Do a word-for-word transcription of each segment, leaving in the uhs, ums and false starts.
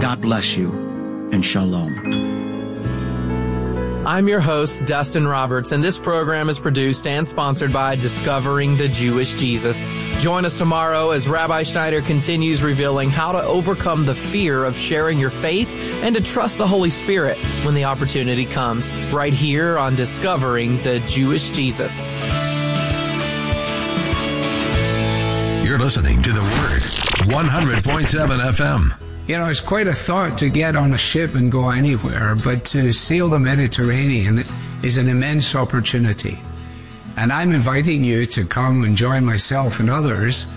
God bless you, and shalom. I'm your host, Dustin Roberts, and this program is produced and sponsored by Discovering the Jewish Jesus. Join us tomorrow as Rabbi Schneider continues revealing how to overcome the fear of sharing your faith and to trust the Holy Spirit when the opportunity comes, right here on Discovering the Jewish Jesus. You're listening to The Word, one hundred point seven F M. You know, it's quite a thought to get on a ship and go anywhere, but to sail the Mediterranean is an immense opportunity. And I'm inviting you to come and join myself and others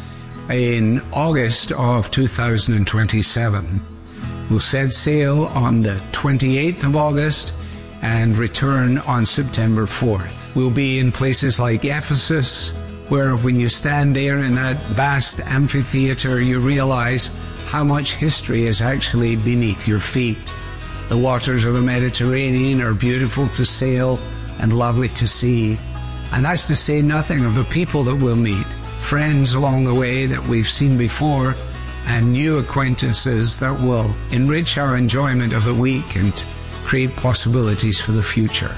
in August of two thousand twenty-seven. We'll set sail on the twenty-eighth of August and return on September fourth. We'll be in places like Ephesus, where when you stand there in that vast amphitheater, you realize how much history is actually beneath your feet. The waters of the Mediterranean are beautiful to sail and lovely to see. And that's to say nothing of the people that we'll meet, friends along the way that we've seen before, and new acquaintances that will enrich our enjoyment of the week and create possibilities for the future.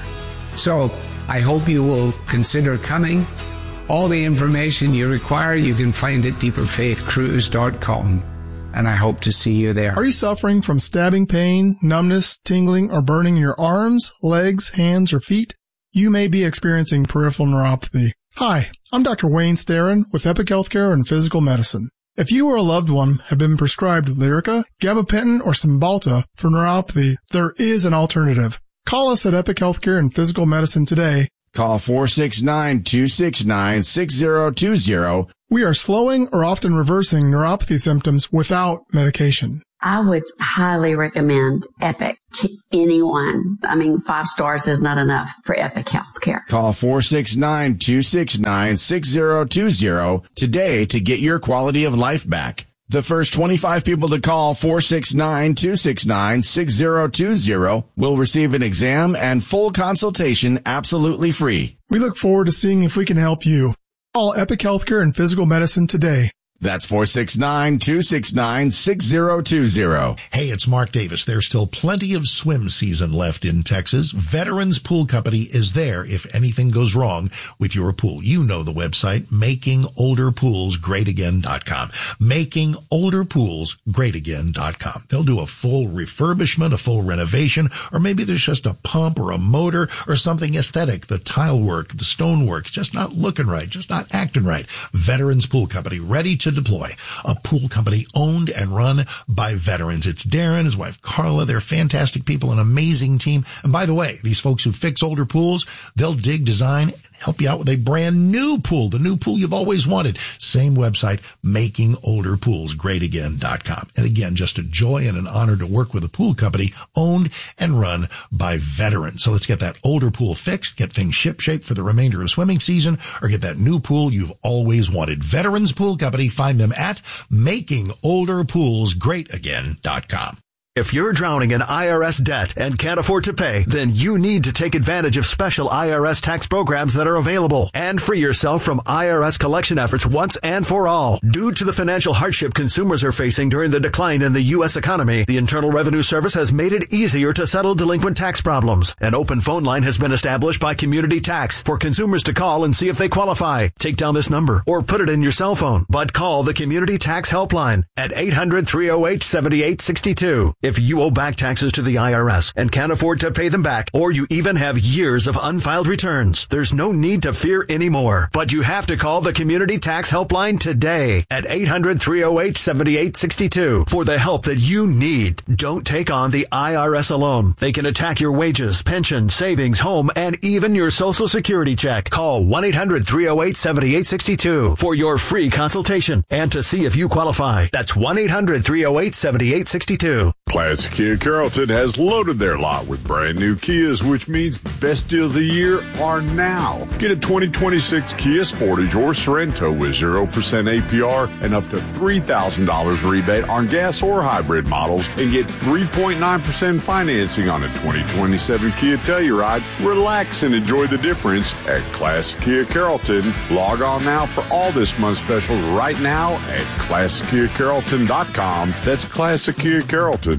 So I hope you will consider coming. All the information you require you can find at deeper faith cruise dot com. And I hope to see you there. Are you suffering from stabbing pain, numbness, tingling, or burning in your arms, legs, hands, or feet? You may be experiencing peripheral neuropathy. Hi, I'm Doctor Wayne Starrin with Epic Healthcare and Physical Medicine. If you or a loved one have been prescribed Lyrica, gabapentin, or Cymbalta for neuropathy, there is an alternative. Call us at Epic Healthcare and Physical Medicine today. Call four six nine, two six nine, six zero two zero. We are slowing or often reversing neuropathy symptoms without medication. I would highly recommend Epic to anyone. I mean, five stars is not enough for Epic Healthcare. Call four six nine, two six nine, six zero two zero today to get your quality of life back. The first twenty-five people to call four six nine, two six nine, six zero two zero will receive an exam and full consultation absolutely free. We look forward to seeing if we can help you. Call Epic Healthcare and Physical Medicine today. That's four six nine, two six nine, six zero two zero. Hey, it's Mark Davis. There's still plenty of swim season left in Texas. Veterans Pool Company is there if anything goes wrong with your pool. You know the website, making older pools great again dot com. making older pools great again dot com. They'll do a full refurbishment, a full renovation, or maybe there's just a pump or a motor or something aesthetic. The tile work, the stone work, just not looking right, just not acting right. Veterans Pool Company, ready to deploy. A pool company owned and run by veterans. It's Darren, his wife Carla. They're fantastic people, an amazing team. And by the way, these folks who fix older pools, they'll dig, design, and help you out with a brand new pool, the new pool you've always wanted. Same website, making older pools great again dot com. And again, just a joy and an honor to work with a pool company owned and run by veterans. So let's get that older pool fixed, get things ship-shape for the remainder of swimming season, or get that new pool you've always wanted. Veterans Pool Company. Find them at making older pools great again dot com. If you're drowning in I R S debt and can't afford to pay, then you need to take advantage of special I R S tax programs that are available and free yourself from I R S collection efforts once and for all. Due to the financial hardship consumers are facing during the decline in the U S economy, the Internal Revenue Service has made it easier to settle delinquent tax problems. An open phone line has been established by Community Tax for consumers to call and see if they qualify. Take down this number or put it in your cell phone, but call the Community Tax Helpline at eight hundred, three oh eight, seven eight six two. If you owe back taxes to the I R S and can't afford to pay them back, or you even have years of unfiled returns, there's no need to fear anymore. But you have to call the Community Tax Helpline today at eight hundred, three oh eight, seven eight six two for the help that you need. Don't take on the I R S alone. They can attack your wages, pension, savings, home, and even your Social Security check. Call one eight hundred, three oh eight, seven eight six two for your free consultation and to see if you qualify. That's one eight hundred, three oh eight, seven eight six two. Classic Kia Carrollton has loaded their lot with brand new Kias, which means best deal of the year are now. Get a twenty twenty-six Kia Sportage or Sorento with zero percent A P R and up to three thousand dollars rebate on gas or hybrid models, and get three point nine percent financing on a twenty twenty-seven Kia Telluride. Relax and enjoy the difference at Classic Kia Carrollton. Log on now for all this month's specials right now at classic kia carrollton dot com. That's Classic Kia Carrollton.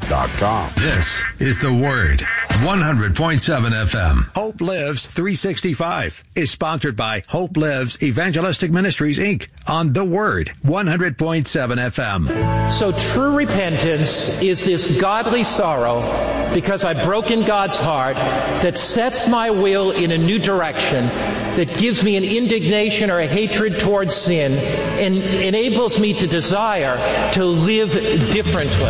dot com. This is The Word, one hundred point seven F M. Hope Lives three sixty-five is sponsored by Hope Lives Evangelistic Ministries, Incorporated on The Word, one hundred point seven F M. So true repentance is this godly sorrow because I've broken God's heart that sets my will in a new direction, that gives me an indignation or a hatred towards sin, and enables me to desire to live differently.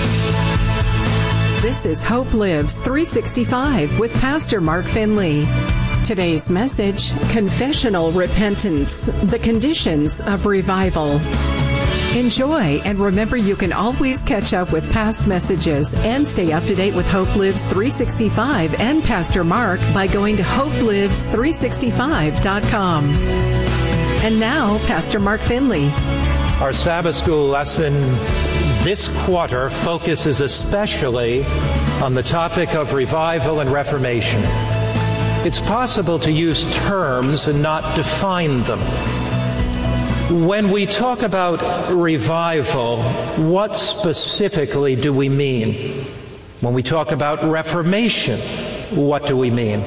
This is Hope Lives three sixty-five with Pastor Mark Finley. Today's message, Confessional Repentance, the Conditions of Revival. Enjoy, and remember you can always catch up with past messages and stay up to date with Hope Lives three sixty-five and Pastor Mark by going to hope lives three sixty-five dot com. And now, Pastor Mark Finley. Our Sabbath school lesson this quarter focuses especially on the topic of revival and reformation. It's possible to use terms and not define them. When we talk about revival, what specifically do we mean? When we talk about reformation, what do we mean?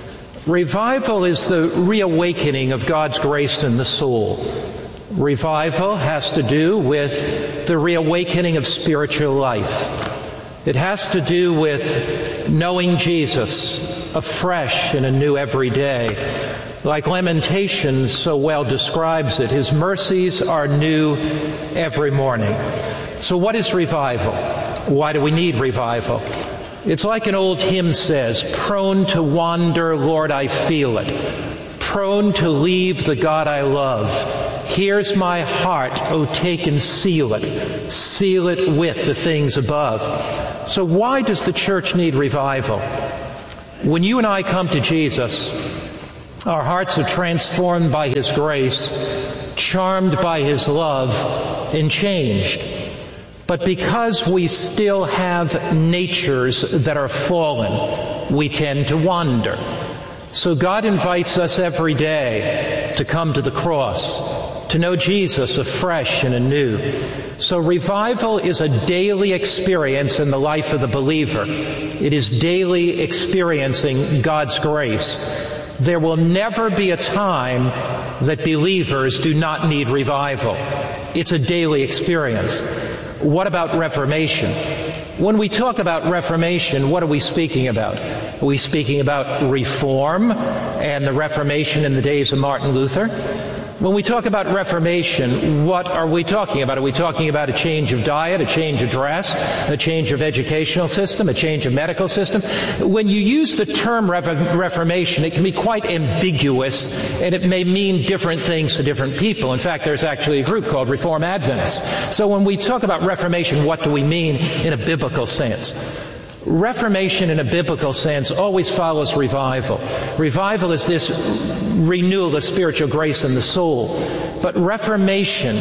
Revival is the reawakening of God's grace in the soul. Revival has to do with the reawakening of spiritual life. It has to do with knowing Jesus afresh and anew every day. Like Lamentations so well describes it, His mercies are new every morning. So what is revival? Why do we need revival? It's like an old hymn says, prone to wander, Lord, I feel it. Prone to leave the God I love. Here's my heart, oh, take and seal it. Seal it with the things above. So why does the church need revival? When you and I come to Jesus, our hearts are transformed by His grace, charmed by His love, and changed. But because we still have natures that are fallen, we tend to wander. So God invites us every day to come to the cross, to know Jesus afresh and anew. So revival is a daily experience in the life of the believer. It is daily experiencing God's grace. There will never be a time that believers do not need revival. It's a daily experience. What about reformation? When we talk about reformation, what are we speaking about? Are we speaking about reform and the Reformation in the days of Martin Luther? When we talk about reformation, what are we talking about? Are we talking about a change of diet, a change of dress, a change of educational system, a change of medical system? When you use the term reformation, it can be quite ambiguous, and it may mean different things to different people. In fact, there's actually a group called Reform Adventists. So when we talk about reformation, what do we mean in a biblical sense? Reformation in a biblical sense always follows revival. Revival is this renewal of spiritual grace in the soul. But reformation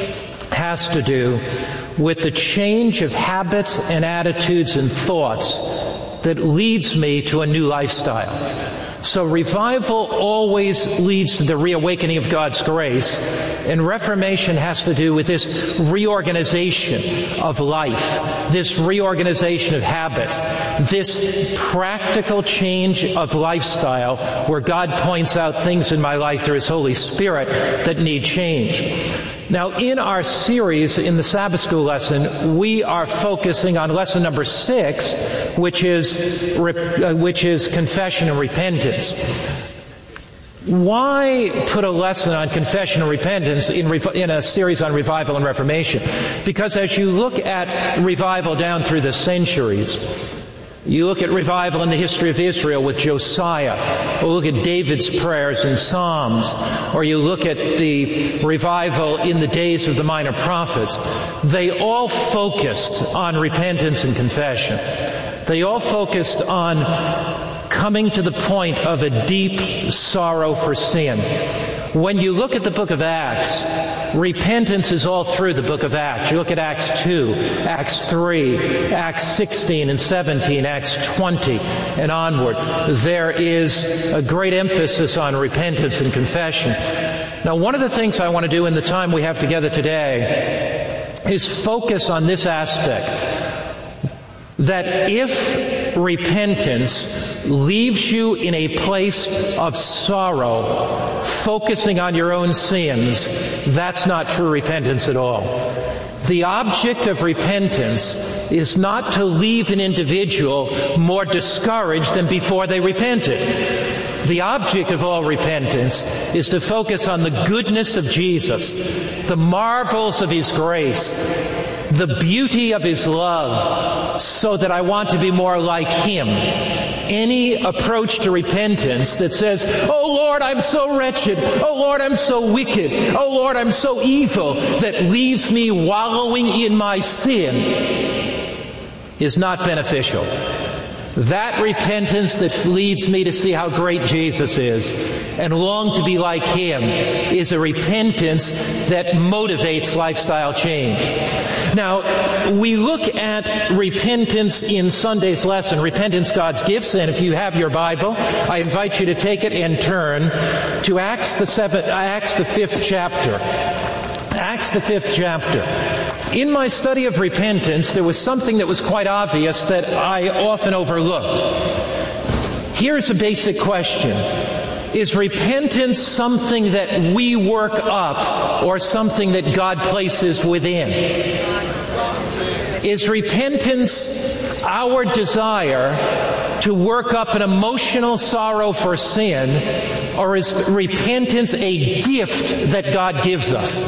has to do with the change of habits and attitudes and thoughts that leads me to a new lifestyle. So revival always leads to the reawakening of God's grace, and reformation has to do with this reorganization of life, this reorganization of habits, this practical change of lifestyle where God points out things in my life through His Holy Spirit that need change. Now, in our series in the Sabbath school lesson, we are focusing on lesson number six, which is uh, which is confession and repentance. Why put a lesson on confession and repentance in, in a series on revival and reformation? Because as you look at revival down through the centuries, you look at revival in the history of Israel with Josiah, or look at David's prayers in Psalms, or you look at the revival in the days of the minor prophets, they all focused on repentance and confession. They all focused on coming to the point of a deep sorrow for sin. When you look at the book of Acts, repentance is all through the book of Acts. You look at Acts two, Acts three, Acts sixteen and seventeen, Acts twenty, and onward. There is a great emphasis on repentance and confession. Now, one of the things I want to do in the time we have together today is focus on this aspect. that if repentance leaves you in a place of sorrow, focusing on your own sins, that's not true repentance at all. The object of repentance is not to leave an individual more discouraged than before they repented. The object of all repentance is to focus on the goodness of Jesus, the marvels of His grace, the beauty of His love, so that I want to be more like Him. Any approach to repentance that says, "Oh Lord, I'm so wretched. Oh Lord, I'm so wicked. Oh Lord, I'm so evil," that leaves me wallowing in my sin, is not beneficial. That repentance that leads me to see how great Jesus is and long to be like Him is a repentance that motivates lifestyle change. Now, we look at repentance in Sunday's lesson, Repentance, God's Gifts, and if you have your Bible, I invite you to take it and turn to Acts the seventh, Acts the fifth chapter. Acts the fifth chapter. In my study of repentance, there was something that was quite obvious that I often overlooked. Here's a basic question. Is repentance something that we work up or something that God places within? Is repentance our desire to work up an emotional sorrow for sin, or is repentance a gift that God gives us?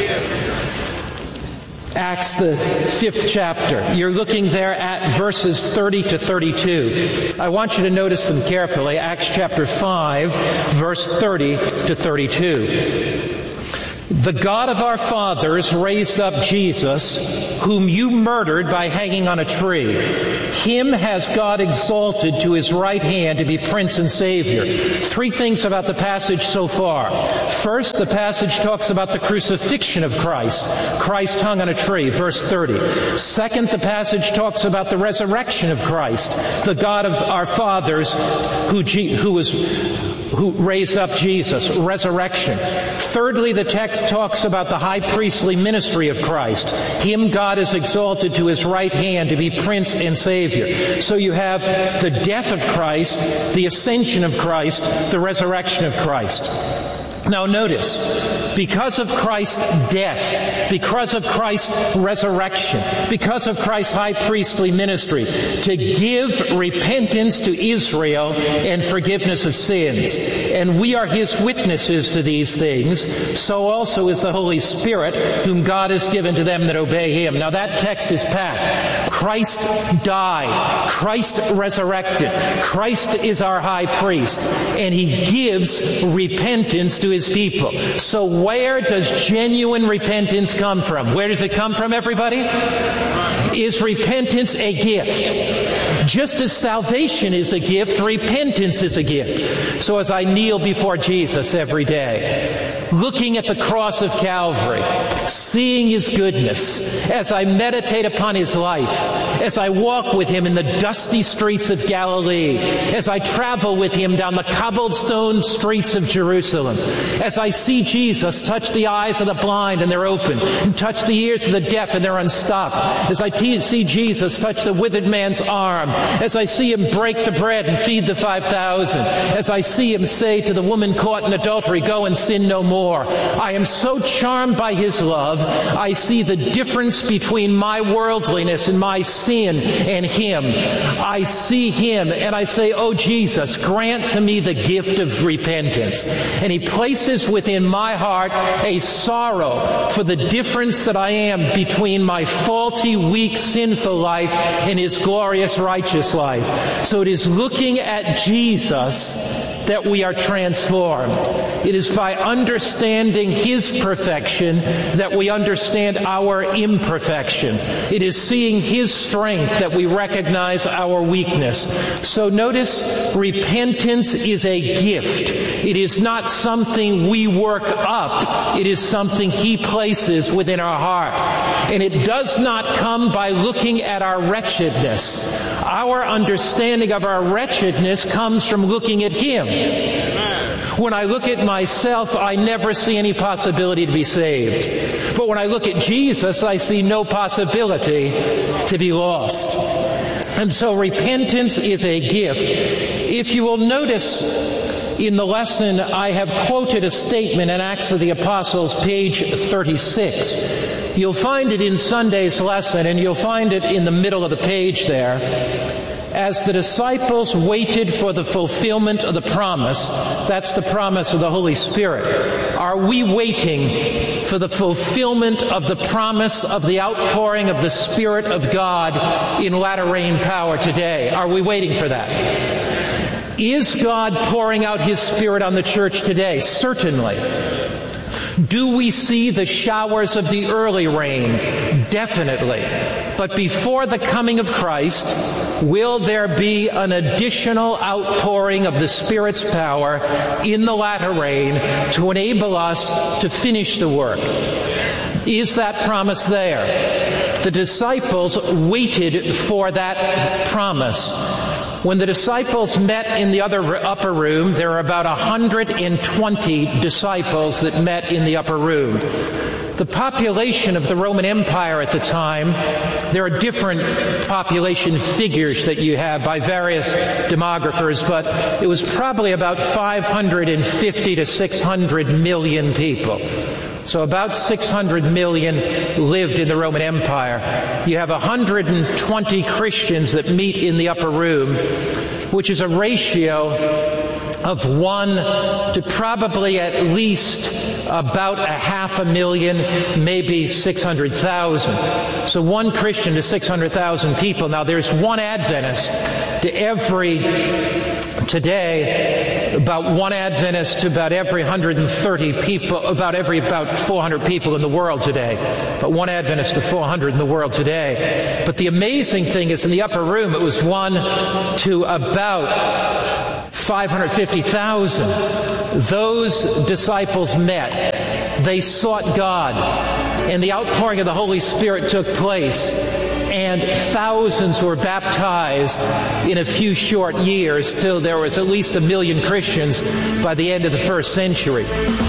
Acts the fifth chapter. You're looking there at verses thirty to thirty-two. I want you to notice them carefully. Acts chapter five, verse thirty to thirty-two. The God of our fathers raised up Jesus, whom you murdered by hanging on a tree. Him has God exalted to His right hand to be Prince and Savior. Three things about the passage so far. First, the passage talks about the crucifixion of Christ. Christ hung on a tree, verse thirty. Second, the passage talks about the resurrection of Christ, the God of our fathers who, who was... who raised up Jesus, resurrection. Thirdly, the text talks about the high priestly ministry of Christ. Him God is exalted to His right hand to be Prince and Savior. So you have the death of Christ, the ascension of Christ, the resurrection of Christ. Now notice, because of Christ's death, because of Christ's resurrection, because of Christ's high priestly ministry, to give repentance to Israel and forgiveness of sins. And we are His witnesses to these things, so also is the Holy Spirit, whom God has given to them that obey Him. Now that text is packed. Christ died. Christ resurrected. Christ is our high priest. And He gives repentance to His people. So where does genuine repentance come from? Where does it come from, everybody? Is repentance a gift? Just as salvation is a gift, repentance is a gift. So as I kneel before Jesus every day, looking at the cross of Calvary, seeing His goodness, as I meditate upon His life, as I walk with Him in the dusty streets of Galilee, as I travel with Him down the cobblestone streets of Jerusalem, as I see Jesus touch the eyes of the blind and they're open, and touch the ears of the deaf and they're unstopped, as I te- see Jesus touch the withered man's arm, as I see Him break the bread and feed the five thousand, as I see Him say to the woman caught in adultery, "Go and sin no more." I am so charmed by His love, I see the difference between my worldliness and my sin and Him. I see Him and I say, "Oh Jesus, grant to me the gift of repentance." And He places within my heart a sorrow for the difference that I am between my faulty, weak, sinful life and His glorious, righteous life. So it is looking at Jesus that we are transformed. It is by understanding His perfection that we understand our imperfection. It is seeing His strength that we recognize our weakness. So notice, repentance is a gift. It is not something we work up. It is something He places within our heart. And it does not come by looking at our wretchedness. Our understanding of our wretchedness comes from looking at Him. When I look at myself, I never see any possibility to be saved. But when I look at Jesus, I see no possibility to be lost. And so repentance is a gift. If you will notice in the lesson, I have quoted a statement in Acts of the Apostles, page thirty-six. You'll find it in Sunday's lesson, and you'll find it in the middle of the page there. As the disciples waited for the fulfillment of the promise, that's the promise of the Holy Spirit. Are we waiting for the fulfillment of the promise of the outpouring of the Spirit of God in latter rain power today? Are we waiting for that? Is God pouring out His Spirit on the church today? Certainly. Do we see the showers of the early rain? Definitely. But before the coming of Christ, will there be an additional outpouring of the Spirit's power in the latter rain to enable us to finish the work? Is that promise there? The disciples waited for that promise. When the disciples met in the other upper room, there were about one hundred twenty disciples that met in the upper room. The population of the Roman Empire at the time, there are different population figures that you have by various demographers, but it was probably about five hundred fifty to six hundred million people. So about six hundred million lived in the Roman Empire. You have one hundred twenty Christians that meet in the upper room, which is a ratio of one to probably at least about a half a million, maybe six hundred thousand. So one Christian to six hundred thousand people. Now there's one Adventist to every, today, about one Adventist to about every one hundred thirty people, about every about four hundred people in the world today. But one Adventist to four hundred in the world today. But the amazing thing is in the upper room it was one to about five hundred fifty thousand. Those disciples met. They sought God. And the outpouring of the Holy Spirit took place. And thousands were baptized in a few short years till there was at least a million Christians by the end of the first century.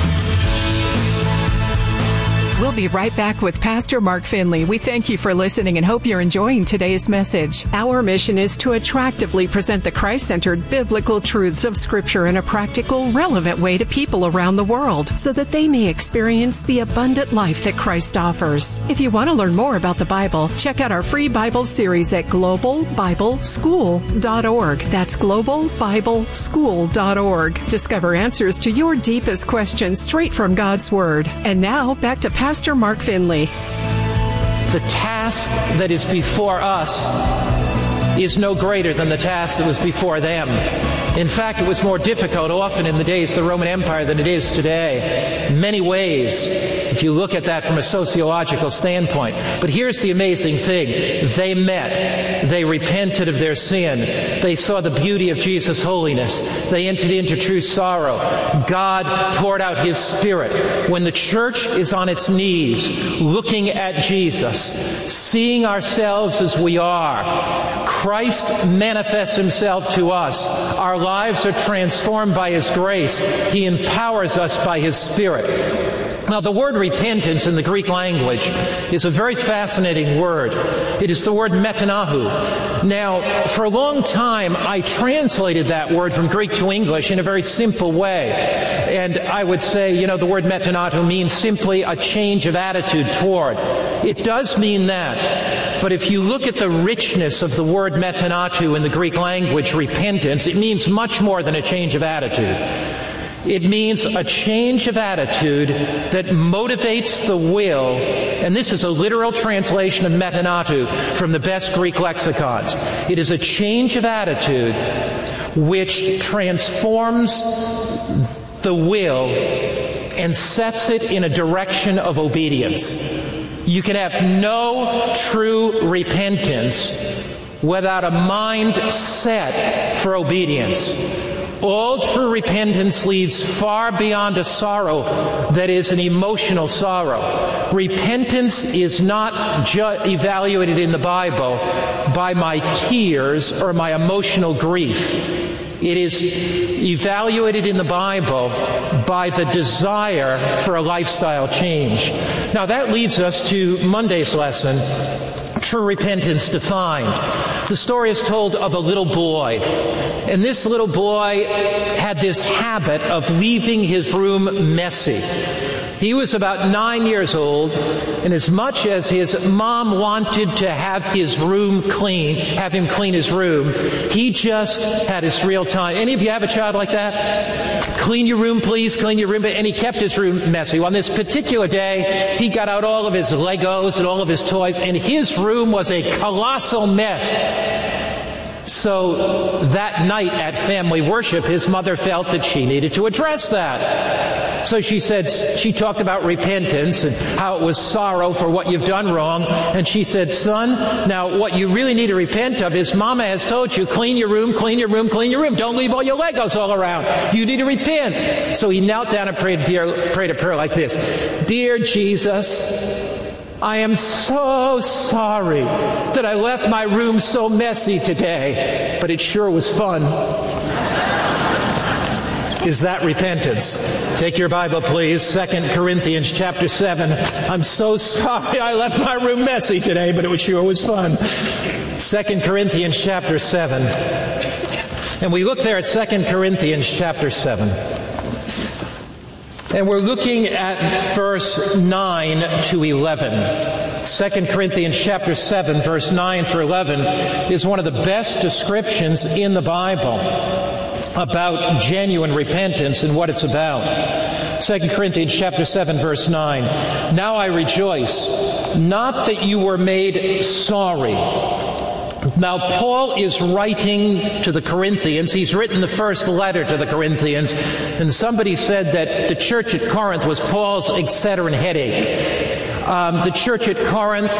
We'll be right back with Pastor Mark Finley. We thank you for listening and hope you're enjoying today's message. Our mission is to attractively present the Christ-centered biblical truths of Scripture in a practical, relevant way to people around the world so that they may experience the abundant life that Christ offers. If you want to learn more about the Bible, check out our free Bible series at global bible school dot org. That's global bible school dot org. Discover answers to your deepest questions straight from God's Word. And now, back to Pastor Pastor Mark Finley. The task that is before us is no greater than the task that was before them. In fact, it was more difficult often in the days of the Roman Empire than it is today. In many ways, if you look at that from a sociological standpoint. But here's the amazing thing. They met. They repented of their sin. They saw the beauty of Jesus' holiness. They entered into true sorrow. God poured out His Spirit. When the church is on its knees, looking at Jesus, seeing ourselves as we are, Christ manifests Himself to us. Our lives are transformed by His grace. He empowers us by His Spirit. Now, the word repentance in the Greek language is a very fascinating word. It is the word metanohu. Now, for a long time, I translated that word from Greek to English in a very simple way. And I would say, you know, the word metanohu means simply a change of attitude toward. It does mean that. But if you look at the richness of the word metanohu in the Greek language, repentance, it means much more than a change of attitude. It means a change of attitude that motivates the will, and this is a literal translation of metanotu from the best Greek lexicons. It is a change of attitude which transforms the will and sets it in a direction of obedience. You can have no true repentance without a mind set for obedience. All true repentance leads far beyond a sorrow that is an emotional sorrow. Repentance is not ju- evaluated in the Bible by my tears or my emotional grief. It is evaluated in the Bible by the desire for a lifestyle change. Now that leads us to Monday's lesson, True repentance defined. The story is told of a little boy. And this little boy had this habit of leaving his room messy. He was about nine years old, and as much as his mom wanted to have his room clean, have him clean his room, he just had his real time. Any of you have a child like that? Clean your room, please, clean your room. And he kept his room messy. Well, on this particular day, he got out all of his Legos and all of his toys, and his room was a colossal mess. So that night at family worship, his mother felt that she needed to address that. So she said, she talked about repentance and how it was sorrow for what you've done wrong. And she said, son, now what you really need to repent of is Mama has told you, clean your room, clean your room, clean your room. Don't leave all your Legos all around. You need to repent. So he knelt down and prayed, dear, prayed a prayer like this. Dear Jesus, I am so sorry that I left my room so messy today, but it sure was fun. Is that repentance? Take your Bible, please. Second Corinthians chapter seven. I'm so sorry I left my room messy today, but it sure was fun. Second Corinthians chapter seven. And we look there at Second Corinthians chapter seven. And we're looking at verse nine to eleven. Second Corinthians chapter seven, verse nine through eleven is one of the best descriptions in the Bible about genuine repentance and what it's about. Second Corinthians chapter seven, verse nine. Now I rejoice, not that you were made sorry. Now, Paul is writing to the Corinthians. He's written the first letter to the Corinthians. And somebody said that the church at Corinth was Paul's Excedrin headache. Um, the church at Corinth,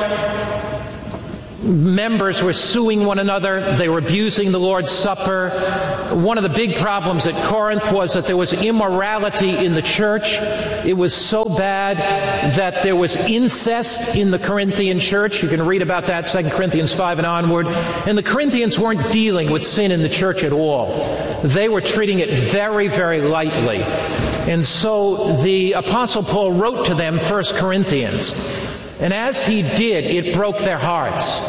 members were suing one another. They were abusing the Lord's Supper. One of the big problems at Corinth was that there was immorality in the church. It was so bad that there was incest in the Corinthian church. You can read about that, Second Corinthians five and onward. And the Corinthians weren't dealing with sin in the church at all. They were treating it very, very lightly. And so the Apostle Paul wrote to them First Corinthians. And as he did, it broke their hearts.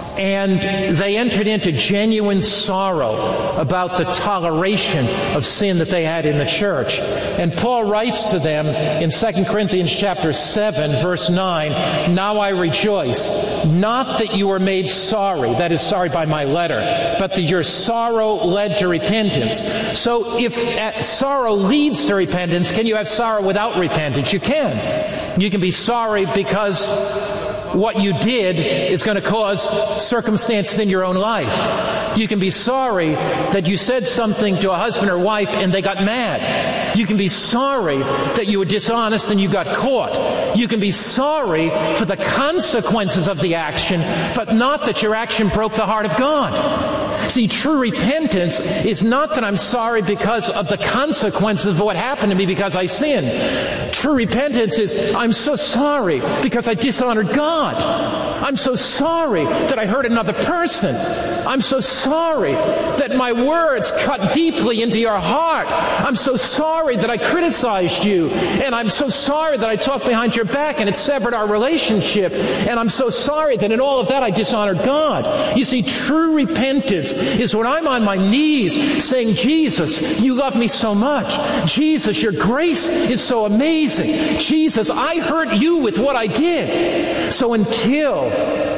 And they entered into genuine sorrow about the toleration of sin that they had in the church. And Paul writes to them in Second Corinthians chapter seven, verse nine, Now I rejoice, not that you were made sorry, that is, sorry by my letter, but that your sorrow led to repentance. So if sorrow leads to repentance, can you have sorrow without repentance? You can. You can be sorry because what you did is going to cause circumstances in your own life. You can be sorry that you said something to a husband or wife and they got mad. You can be sorry that you were dishonest and you got caught. You can be sorry for the consequences of the action, but not that your action broke the heart of God. See, true repentance is not that I'm sorry because of the consequences of what happened to me because I sinned. True repentance is, I'm so sorry because I dishonored God. I'm so sorry that I hurt another person. I'm so sorry that my words cut deeply into your heart. I'm so sorry that I criticized you. And I'm so sorry that I talked behind your back and it severed our relationship. And I'm so sorry that in all of that I dishonored God. You see, true repentance is when I'm on my knees saying, Jesus, you love me so much. Jesus, your grace is so amazing. Jesus, I hurt you with what I did. So until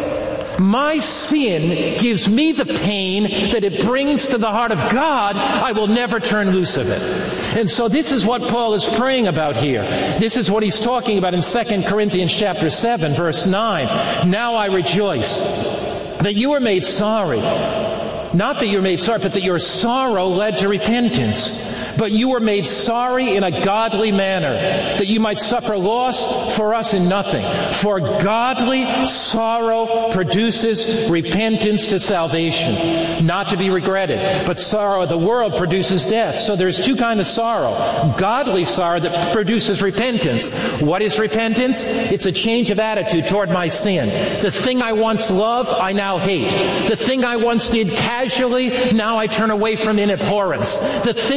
my sin gives me the pain that it brings to the heart of God, I will never turn loose of it. And so this is what Paul is praying about here. This is what he's talking about in Second Corinthians chapter seven, verse nine. Now I rejoice that you were made sorry. Not that you were made sorry, but that your sorrow led to repentance. But you were made sorry in a godly manner, that you might suffer loss for us in nothing. For godly sorrow produces repentance to salvation, not to be regretted. But sorrow of the world produces death. So there's two kinds of sorrow. Godly sorrow that produces repentance. What is repentance? It's a change of attitude toward my sin. The thing I once loved, I now hate. The thing I once did casually, now I turn away from in abhorrence. The thing that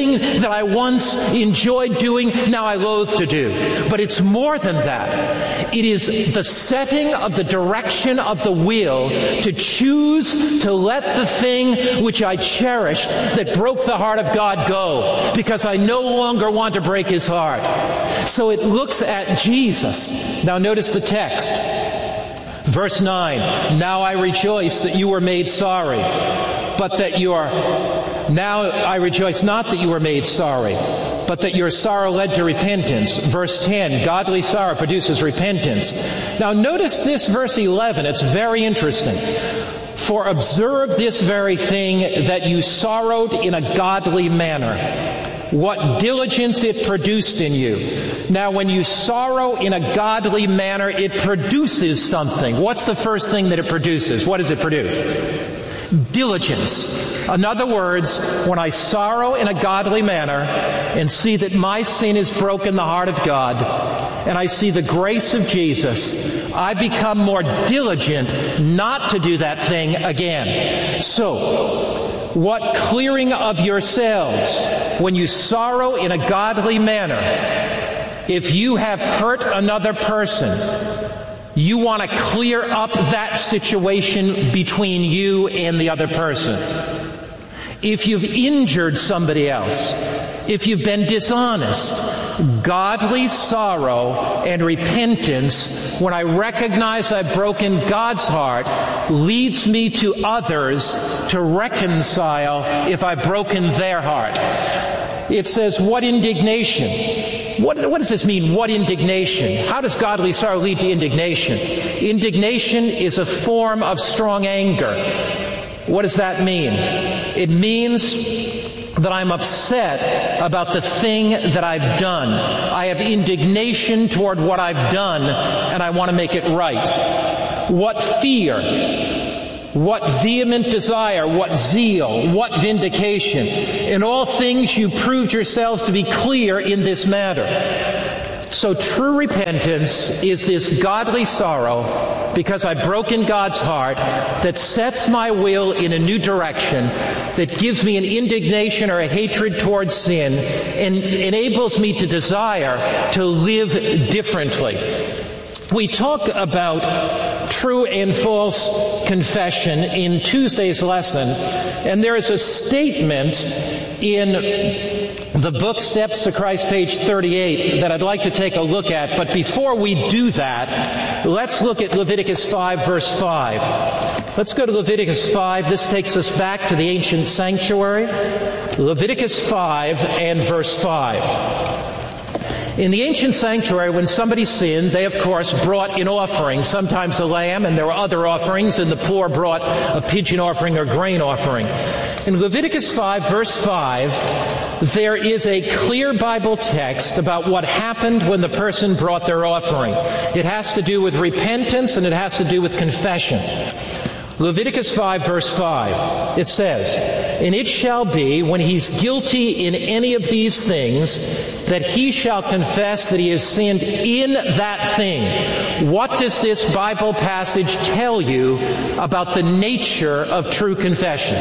that I once enjoyed doing, now I loathe to do. But it's more than that. It is the setting of the direction of the will to choose to let the thing which I cherished that broke the heart of God go, because I no longer want to break his heart. So it looks at Jesus. Now notice the text. Verse nine, now I rejoice that you were made sorry, but that you are, now I rejoice not that you were made sorry, but that your sorrow led to repentance. Verse ten, godly sorrow produces repentance. Now notice this verse eleven, it's very interesting. For observe this very thing, that you sorrowed in a godly manner. What diligence it produced in you. Now, when you sorrow in a godly manner, it produces something. What's the first thing that it produces? What does it produce? Diligence. In other words, when I sorrow in a godly manner and see that my sin has broken the heart of God, and I see the grace of Jesus, I become more diligent not to do that thing again. So, what clearing of yourselves when you sorrow in a godly manner? If you have hurt another person, you want to clear up that situation between you and the other person. If you've injured somebody else, if you've been dishonest, godly sorrow and repentance, when I recognize I've broken God's heart, leads me to others to reconcile if I've broken their heart. It says, what indignation? What, what does this mean, what indignation? How does godly sorrow lead to indignation? Indignation is a form of strong anger. What does that mean? It means that I'm upset about the thing that I've done. I have indignation toward what I've done, and I want to make it right. What fear, what vehement desire, what zeal, what vindication. In all things you proved yourselves to be clear in this matter. So true repentance is this godly sorrow because I've broken God's heart that sets my will in a new direction, that gives me an indignation or a hatred towards sin and enables me to desire to live differently. We talk about true and false confession in Tuesday's lesson, and there is a statement in the book Steps to Christ, page thirty-eight, that I'd like to take a look at. But before we do that, let's look at Leviticus five, verse five. Let's go to Leviticus five. This takes us back to the ancient sanctuary. Leviticus five and verse five. In the ancient sanctuary, when somebody sinned, they, of course, brought an offering, sometimes a lamb, and there were other offerings, and the poor brought a pigeon offering or grain offering. In Leviticus five, verse five, there is a clear Bible text about what happened when the person brought their offering. It has to do with repentance, and it has to do with confession. Leviticus five, verse five, it says, "And it shall be, when he's guilty in any of these things, that he shall confess that he has sinned in that thing." What does this Bible passage tell you about the nature of true confession?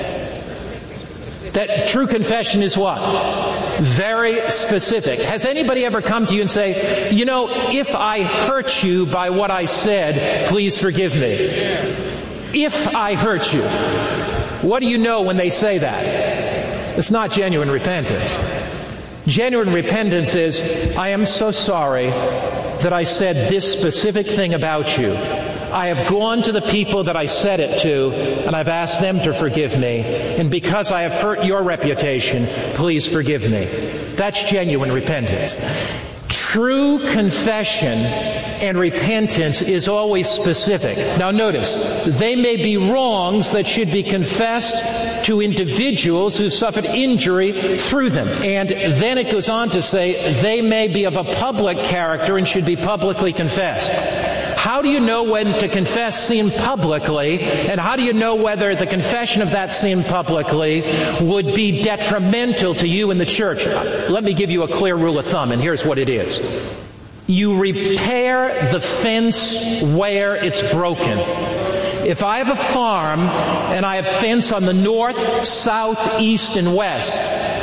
That true confession is what? Very specific. Has anybody ever come to you and say, you know, if I hurt you by what I said, please forgive me? If I hurt you. What do you know when they say that? It's not genuine repentance. Genuine repentance is, I am so sorry that I said this specific thing about you. I have gone to the people that I said it to, and I've asked them to forgive me. And because I have hurt your reputation, please forgive me. That's genuine repentance. True confession and repentance is always specific. Now notice, they may be wrongs that should be confessed to individuals who suffered injury through them. And then it goes on to say they may be of a public character and should be publicly confessed. How do you know when to confess sin publicly, and how do you know whether the confession of that sin publicly would be detrimental to you in the church? Let me give you a clear rule of thumb, and here's what it is. You repair the fence where it's broken. If I have a farm and I have fence on the north, south, east, and west,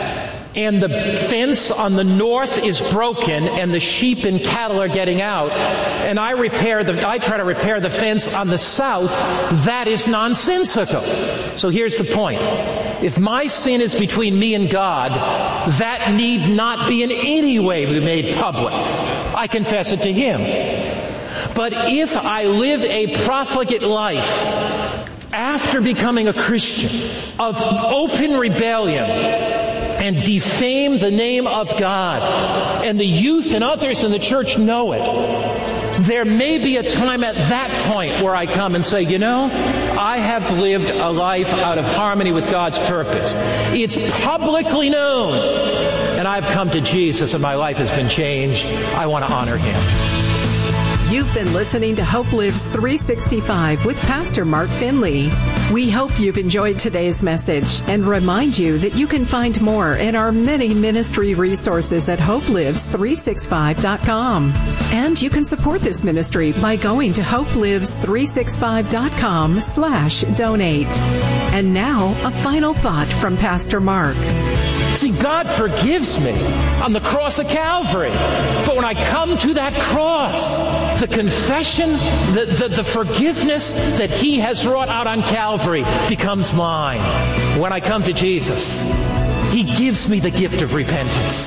and the fence on the north is broken and the sheep and cattle are getting out, and I repair the, I try to repair the fence on the south, that is nonsensical. So here's the point. If my sin is between me and God, that need not be in any way be made public. I confess it to Him. But if I live a profligate life after becoming a Christian of open rebellion and defame the name of God, and the youth and others in the church know it, there may be a time at that point where I come and say, you know, I have lived a life out of harmony with God's purpose. It's publicly known, and I've come to Jesus and my life has been changed. I want to honor Him. You've been listening to Hope Lives three sixty-five with Pastor Mark Finley. We hope you've enjoyed today's message and remind you that you can find more in our many ministry resources at hope lives three sixty-five dot com. And you can support this ministry by going to hope lives three sixty-five dot com slash donate. And now, a final thought from Pastor Mark. See, God forgives me on the cross of Calvary. But when I come to that cross, the confession, the, the, the forgiveness that He has wrought out on Calvary becomes mine. When I come to Jesus, He gives me the gift of repentance.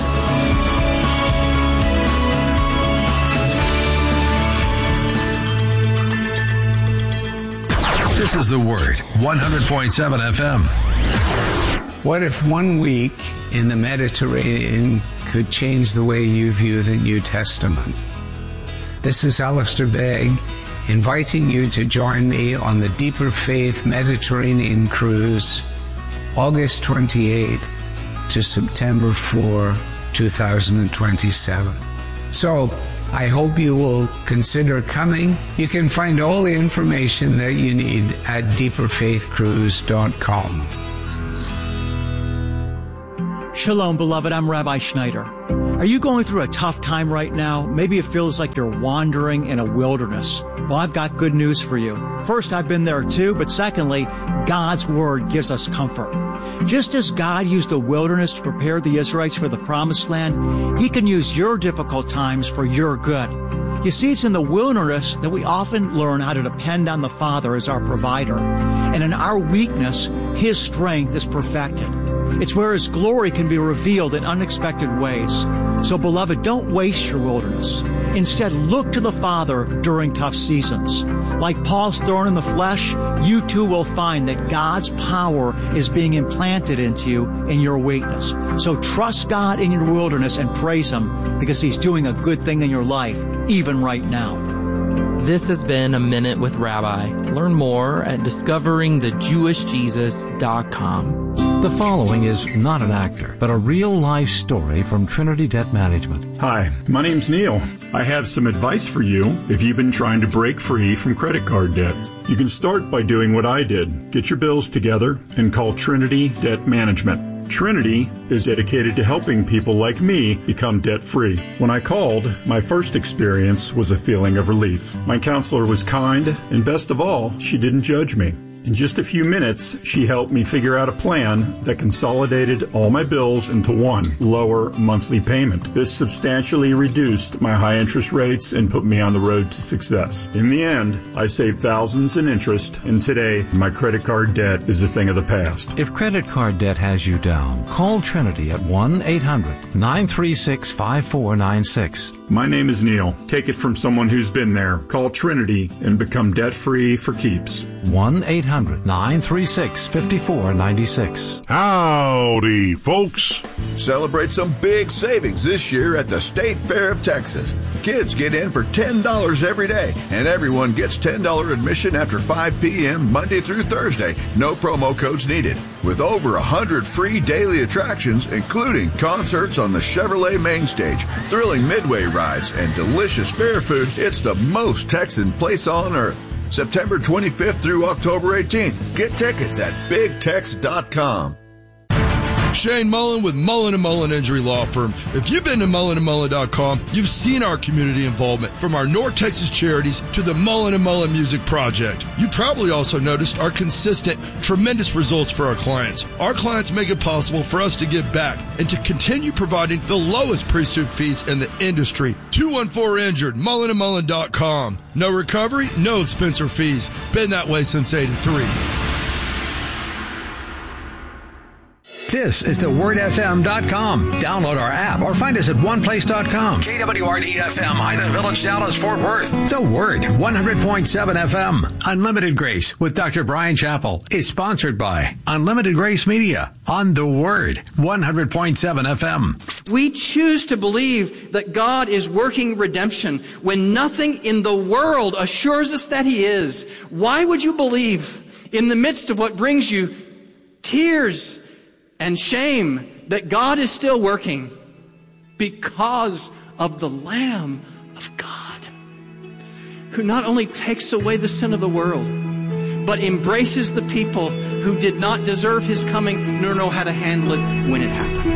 This is The Word, one hundred point seven F M. What if one week in the Mediterranean could change the way you view the New Testament? This is Alistair Begg inviting you to join me on the Deeper Faith Mediterranean Cruise, August twenty-eighth to September fourth, two thousand twenty-seven. So, I hope you will consider coming. You can find all the information that you need at deeper faith cruise dot com. Shalom, beloved. I'm Rabbi Schneider. Are you going through a tough time right now? Maybe it feels like you're wandering in a wilderness. Well, I've got good news for you. First, I've been there too, but secondly, God's Word gives us comfort. Just as God used the wilderness to prepare the Israelites for the Promised Land, He can use your difficult times for your good. You see, it's in the wilderness that we often learn how to depend on the Father as our provider. And in our weakness, His strength is perfected. It's where His glory can be revealed in unexpected ways. So, beloved, don't waste your wilderness. Instead, look to the Father during tough seasons. Like Paul's thorn in the flesh, you too will find that God's power is being implanted into you in your weakness. So trust God in your wilderness and praise Him because He's doing a good thing in your life, even right now. This has been A Minute with Rabbi. Learn more at discovering the jewish jesus dot com. The following is not an actor, but a real-life story from Trinity Debt Management. Hi, my name's Neil. I have some advice for you if you've been trying to break free from credit card debt. You can start by doing what I did. Get your bills together and call Trinity Debt Management. Trinity is dedicated to helping people like me become debt-free. When I called, my first experience was a feeling of relief. My counselor was kind, and best of all, she didn't judge me. In just a few minutes, she helped me figure out a plan that consolidated all my bills into one lower monthly payment. This substantially reduced my high interest rates and put me on the road to success. In the end, I saved thousands in interest, and today, my credit card debt is a thing of the past. If credit card debt has you down, call Trinity at one eight hundred nine three six five four nine six. My name is Neil. Take it from someone who's been there. Call Trinity and become debt-free for keeps. one eight hundred nine three six five four nine six. Howdy, folks. Celebrate some big savings this year at the State Fair of Texas. Kids get in for ten dollars every day, and everyone gets ten dollars admission after five p.m. Monday through Thursday. No promo codes needed. With over one hundred free daily attractions, including concerts on the Chevrolet main stage, thrilling midway rides, and delicious fair food, it's the most Texan place on earth. September twenty-fifth through October eighteenth. Get tickets at big tex dot com. Shane Mullen with Mullen and Mullen Injury Law Firm. If you've been to mullen and mullen dot com, you've seen our community involvement, from our North Texas charities to the Mullen and Mullen Music Project. You probably also noticed our consistent, tremendous results for our clients. Our clients make it possible for us to give back and to continue providing the lowest pre-suit fees in the industry. two one four injured, mullen and mullen dot com. No recovery, no expense or fees. Been that way since eighty-three. This is the word f m dot com. Download our app or find us at one place dot com. K W R D F M, Highland Village, Dallas, Fort Worth. The Word, one hundred point seven F M. Unlimited Grace with Doctor Brian Chappell is sponsored by Unlimited Grace Media on The Word, one hundred point seven F M. We choose to believe that God is working redemption when nothing in the world assures us that He is. Why would you believe, in the midst of what brings you tears and shame, that God is still working? Because of the Lamb of God, who not only takes away the sin of the world, but embraces the people who did not deserve His coming nor know how to handle it when it happened.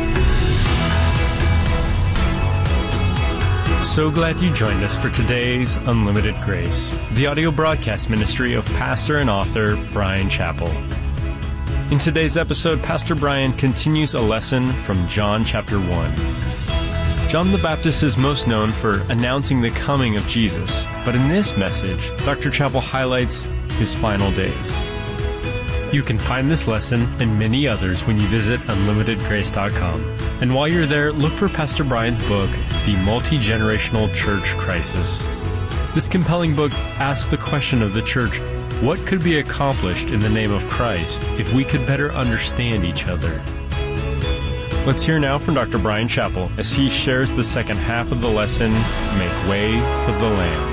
So glad you joined us for today's Unlimited Grace, the audio broadcast ministry of pastor and author Brian Chappell. In today's episode, Pastor Brian continues a lesson from John chapter one. John the Baptist is most known for announcing the coming of Jesus, but in this message, Doctor Chappell highlights His final days. You can find this lesson and many others when you visit unlimited grace dot com. And while you're there, look for Pastor Brian's book, The Multi-Generational Church Crisis. This compelling book asks the question of the church: what could be accomplished in the name of Christ if we could better understand each other? Let's hear now from Doctor Brian Chappell as he shares the second half of the lesson, Make Way for the Lamb.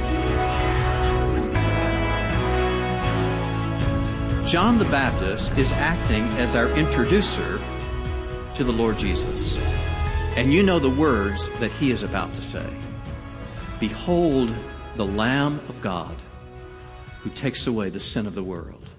John the Baptist is acting as our introducer to the Lord Jesus. And you know the words that he is about to say. Behold the Lamb of God, who takes away the sin of the world.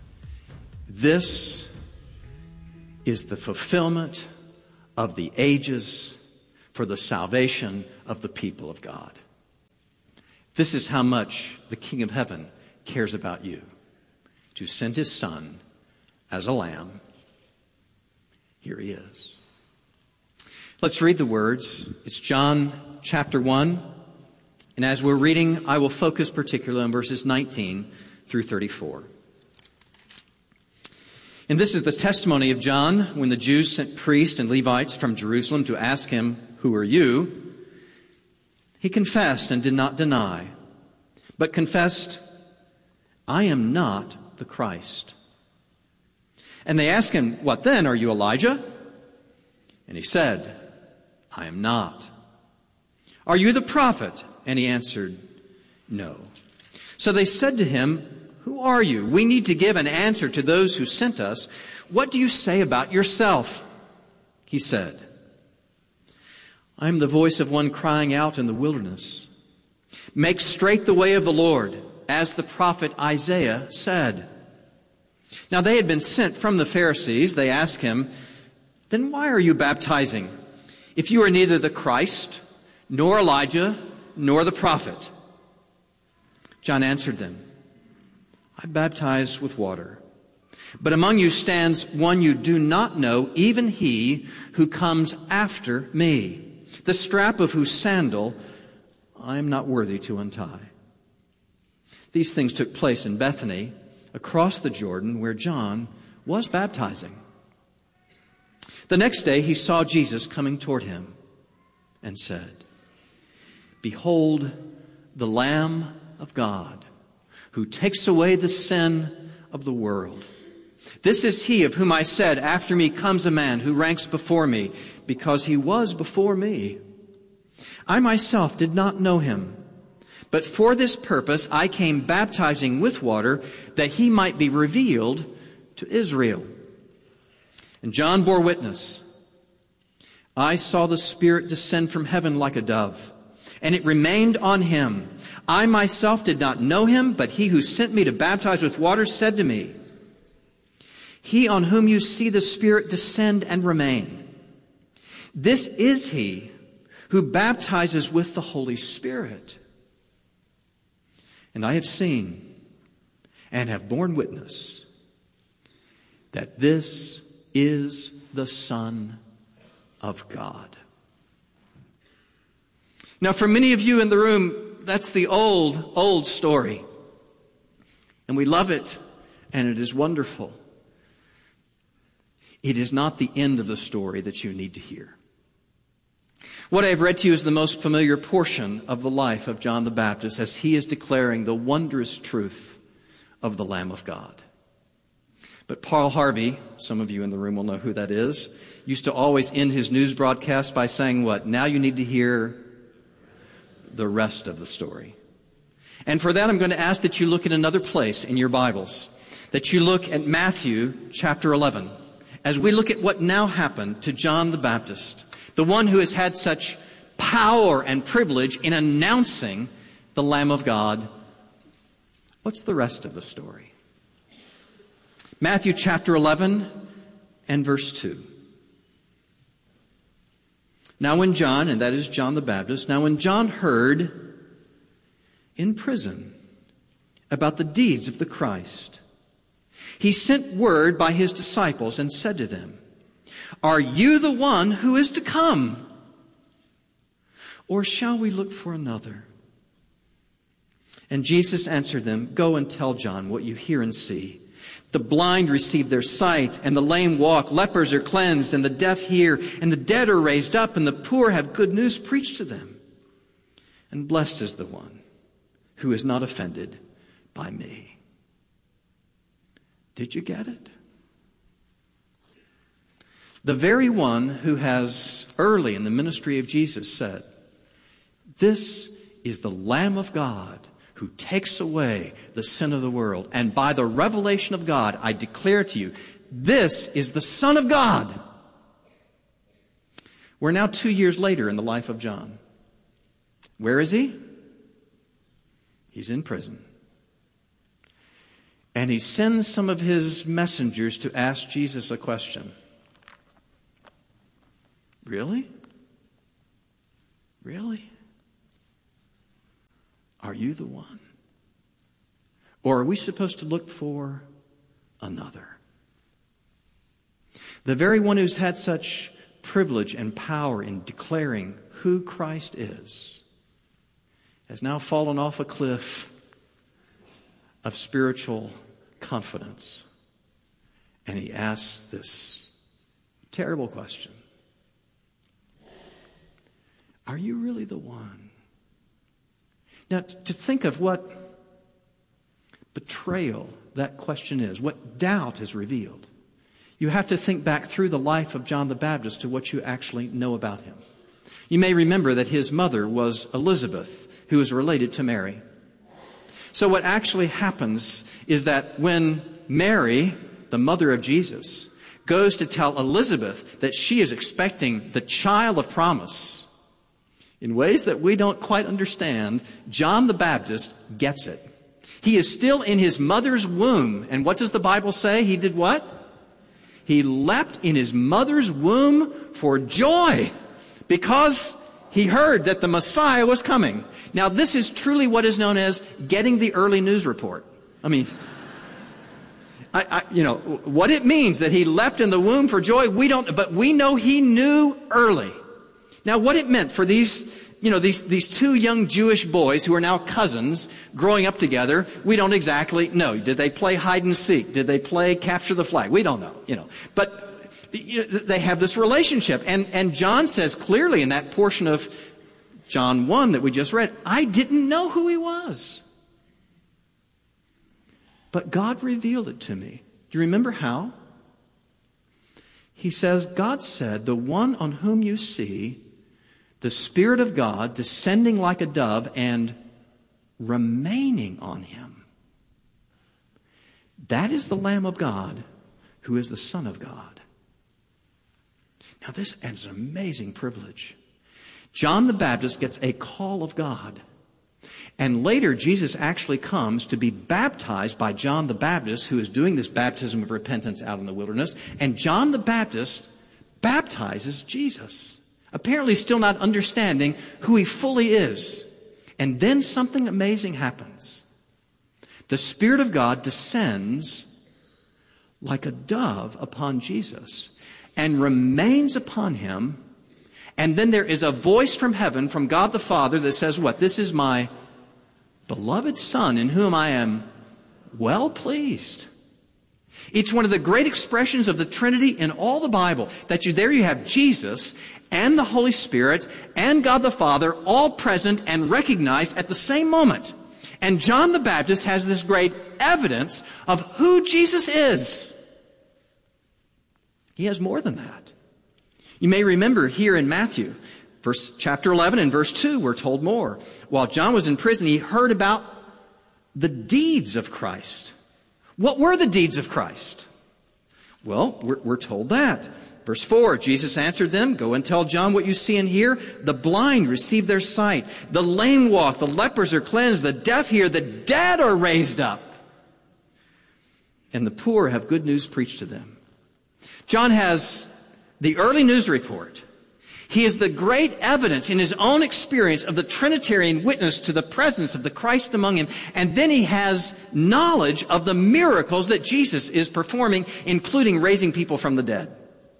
This is the fulfillment of the ages for the salvation of the people of God. This is how much the King of Heaven cares about you, to send His Son as a lamb. Here He is. Let's read the words. It's John chapter one. And as we're reading, I will focus particularly on verses nineteen through thirty-four. And this is the testimony of John when the Jews sent priests and Levites from Jerusalem to ask him, "Who are you?" He confessed and did not deny, but confessed, "I am not the Christ." And they asked him, "What then? Are you Elijah?" And he said, "I am not." "Are you the prophet?" And he answered, "No." So they said to him, "Who are you? We need to give an answer to those who sent us. What do you say about yourself?" He said, "I am the voice of one crying out in the wilderness, 'Make straight the way of the Lord,' as the prophet Isaiah said." Now they had been sent from the Pharisees. They asked him, "Then why are you baptizing, if you are neither the Christ, nor Elijah, nor the prophet?" John answered them, "I baptize with water, but among you stands one you do not know, even he who comes after me, the strap of whose sandal I am not worthy to untie." These things took place in Bethany, across the Jordan, where John was baptizing. The next day he saw Jesus coming toward him and said, "Behold the Lamb of God, who takes away the sin of the world. This is he of whom I said, 'After me comes a man who ranks before me, because he was before me.' I myself did not know him, but for this purpose I came baptizing with water, that he might be revealed to Israel." And John bore witness, "I saw the Spirit descend from heaven like a dove, and it remained on him. I myself did not know him, but he who sent me to baptize with water said to me, he on whom you see the Spirit descend and remain. This is he who baptizes with the Holy Spirit. And I have seen and have borne witness that this is the Son of God. Now, for many of you in the room, that's the old, old story. And we love it, and it is wonderful. It is not the end of the story that you need to hear. What I have read to you is the most familiar portion of the life of John the Baptist as he is declaring the wondrous truth of the Lamb of God. But Paul Harvey, some of you in the room will know who that is, used to always end his news broadcast by saying what? Now you need to hear the rest of the story. And for that, I'm going to ask that you look at another place in your Bibles, that you look at Matthew chapter eleven, as we look at what now happened to John the Baptist, the one who has had such power and privilege in announcing the Lamb of God. What's the rest of the story? Matthew chapter eleven and verse two. Now when John, and that is John the Baptist, now when John heard in prison about the deeds of the Christ, he sent word by his disciples and said to them, "Are you the one who is to come? Or shall we look for another?" And Jesus answered them, "Go and tell John what you hear and see. The blind receive their sight, and the lame walk. Lepers are cleansed, and the deaf hear, and the dead are raised up, and the poor have good news preached to them. And blessed is the one who is not offended by me." Did you get it? The very one who has early in the ministry of Jesus said, "This is the Lamb of God who takes away the sin of the world. And by the revelation of God, I declare to you, this is the Son of God." We're now two years later in the life of John. Where is he? He's in prison. And he sends some of his messengers to ask Jesus a question. Really? Really? Are you the one? Or are we supposed to look for another? The very one who's had such privilege and power in declaring who Christ is has now fallen off a cliff of spiritual confidence. And he asks this terrible question. Are you really the one? Now, to think of what betrayal that question is, what doubt is revealed, you have to think back through the life of John the Baptist to what you actually know about him. You may remember that his mother was Elizabeth, who is related to Mary. So what actually happens is that when Mary, the mother of Jesus, goes to tell Elizabeth that she is expecting the child of promise, in ways that we don't quite understand, John the Baptist gets it. He is still in his mother's womb. And what does the Bible say? He did what? He leapt in his mother's womb for joy because he heard that the Messiah was coming. Now, this is truly what is known as getting the early news report. I mean, I, I, you know, what it means that he leapt in the womb for joy, we don't, but we know he knew early. Now, what it meant for these, you know, these, these two young Jewish boys who are now cousins growing up together, we don't exactly know. Did they play hide and seek? Did they play capture the flag? We don't know, you know. But you know, they have this relationship. And, and John says clearly in that portion of John one that we just read, I didn't know who he was. But God revealed it to me. Do you remember how? He says, God said, the one on whom you see the Spirit of God descending like a dove and remaining on him. That is the Lamb of God who is the Son of God. Now this is an amazing privilege. John the Baptist gets a call of God. And later, Jesus actually comes to be baptized by John the Baptist, who is doing this baptism of repentance out in the wilderness. And John the Baptist baptizes Jesus, apparently still not understanding who he fully is. And then something amazing happens. The Spirit of God descends like a dove upon Jesus and remains upon him. And then there is a voice from heaven, from God the Father, that says what? This is my beloved Son, in whom I am well pleased. It's one of the great expressions of the Trinity in all the Bible, that you there you have Jesus and the Holy Spirit and God the Father all present and recognized at the same moment. And John the Baptist has this great evidence of who Jesus is. He has more than that. You may remember here in Matthew, verse chapter eleven and verse two, we're told more. While John was in prison, he heard about the deeds of Christ. What were the deeds of Christ? Well, we're, we're told that. Verse four, Jesus answered them, "Go and tell John what you see and hear. The blind receive their sight. The lame walk. The lepers are cleansed. The deaf hear. The dead are raised up. And the poor have good news preached to them." John has the early news report. He is the great evidence in his own experience of the Trinitarian witness to the presence of the Christ among him. And then he has knowledge of the miracles that Jesus is performing, including raising people from the dead.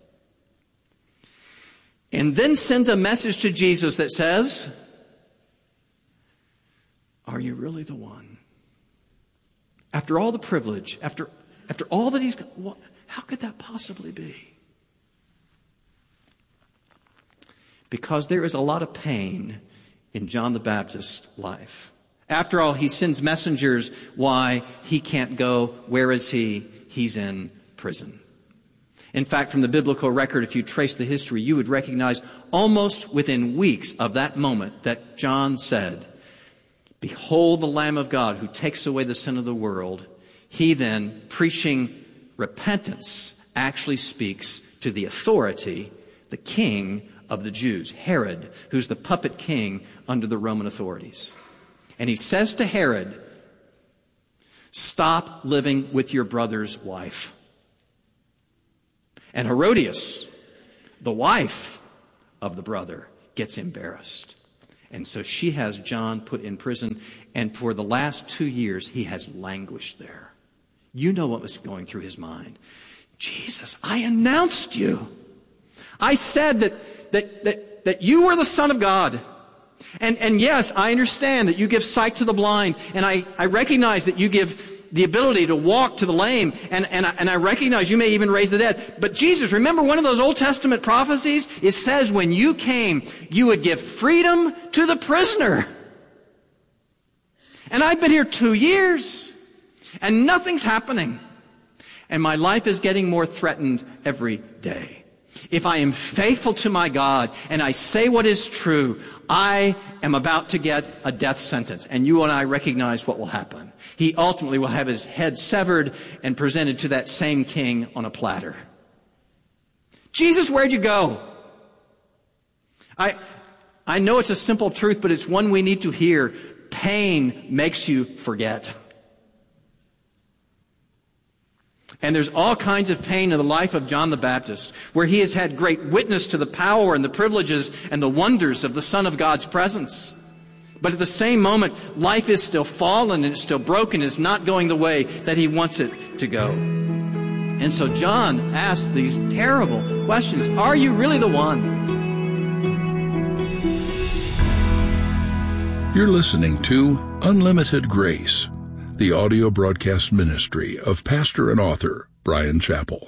And then sends a message to Jesus that says, "Are you really the one?" After all the privilege, after, after all that he's... What, how could that possibly be? Because there is a lot of pain in John the Baptist's life. After all, he sends messengers. Why? He can't go. Where is he? He's in prison. In fact, from the biblical record, if you trace the history, you would recognize almost within weeks of that moment that John said, "Behold the Lamb of God who takes away the sin of the world." He then, preaching repentance, actually speaks to the authority, the king of the Jews, Herod, who's the puppet king under the Roman authorities. And he says to Herod, "Stop living with your brother's wife." And Herodias, the wife of the brother, gets embarrassed. And so she has John put in prison. And for the last two years, he has languished there. You know what was going through his mind. Jesus, I announced you. I said that, that, that, that you were the Son of God. And, and yes, I understand that you give sight to the blind. And I, I recognize that you give the ability to walk to the lame, and, and, I, and I recognize you may even raise the dead. But Jesus, remember one of those Old Testament prophecies? It says when you came, you would give freedom to the prisoner. And I've been here two years, and nothing's happening. And my life is getting more threatened every day. If I am faithful to my God, and I say what is true, I am about to get a death sentence. And you and I recognize what will happen. He ultimately will have his head severed and presented to that same king on a platter. Jesus, where'd you go? I, I know it's a simple truth, but it's one we need to hear. Pain makes you forget. And there's all kinds of pain in the life of John the Baptist, where he has had great witness to the power and the privileges and the wonders of the Son of God's presence. But at the same moment, life is still fallen and it's still broken. It's not going the way that he wants it to go. And so John asks these terrible questions. Are you really the one? You're listening to Unlimited Grace, the audio broadcast ministry of pastor and author Bryan Chapell.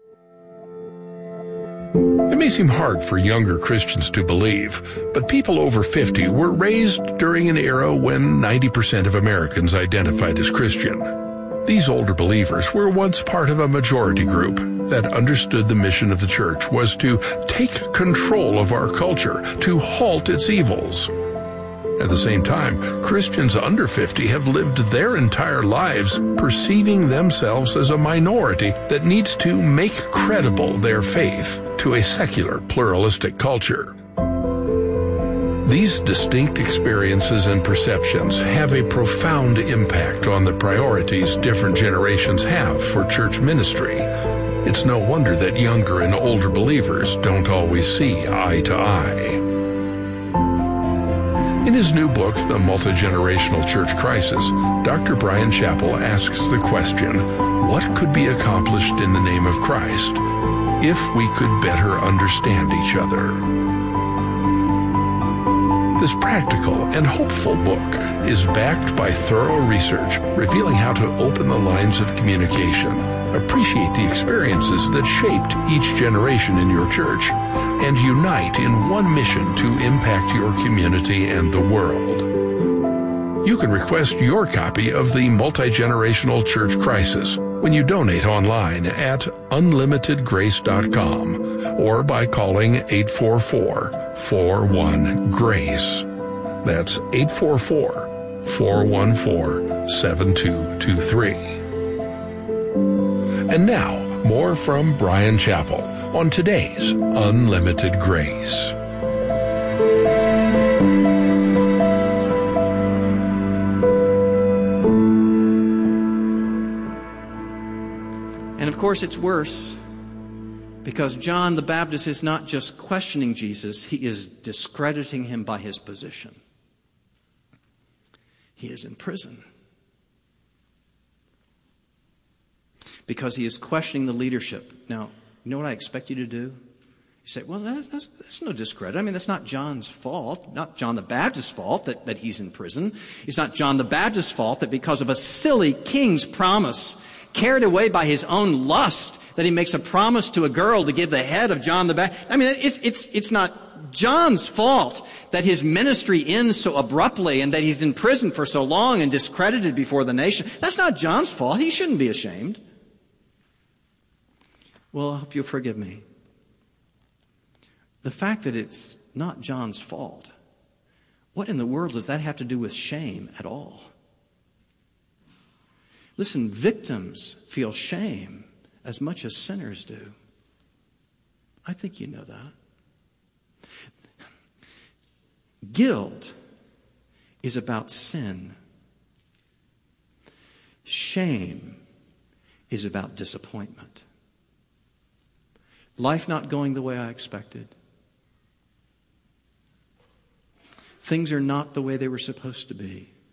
It may seem hard for younger Christians to believe, but people over fifty were raised during an era when ninety percent of Americans identified as Christian. These older believers were once part of a majority group that understood the mission of the church was to take control of our culture, to halt its evils. At the same time, Christians under fifty have lived their entire lives perceiving themselves as a minority that needs to make credible their faith to a secular, pluralistic culture. These distinct experiences and perceptions have a profound impact on the priorities different generations have for church ministry. It's no wonder that younger and older believers don't always see eye to eye. In his new book, The Multi-Generational Church Crisis, Doctor Bryan Chapell asks the question, what could be accomplished in the name of Christ if we could better understand each other? This practical and hopeful book is backed by thorough research revealing how to open the lines of communication, appreciate the experiences that shaped each generation in your church, and unite in one mission to impact your community and the world. You can request your copy of The Multi-Generational Church Crisis when you donate online at unlimited grace dot com or by calling eight four four, four one, GRACE. That's eight four four, four one four, seven two two three. And now, more from Bryan Chapell on today's Unlimited Grace. And of course, it's worse because John the Baptist is not just questioning Jesus, he is discrediting him by his position. He is in prison because he is questioning the leadership. Now, you know what I expect you to do? You say, well, that's, that's, that's no discredit. I mean, that's not John's fault, not John the Baptist's fault that, that he's in prison. It's not John the Baptist's fault that because of a silly king's promise, carried away by his own lust, that he makes a promise to a girl to give the head of John the Baptist. I mean, it's, it's, it's not John's fault that his ministry ends so abruptly and that he's in prison for so long and discredited before the nation. That's not John's fault. He shouldn't be ashamed. Well, I hope you'll forgive me. The fact that it's not John's fault, what in the world does that have to do with shame at all? Listen, victims feel shame as much as sinners do. I think you know that. Guilt is about sin. Shame is about disappointment. Life not going the way I expected. Things are not the way they were supposed to be.